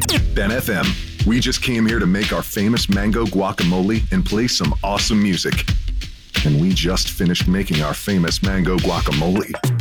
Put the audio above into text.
Ben FM. We just came here to make our famous mango guacamole and play some awesome music. And we just finished making our famous mango guacamole.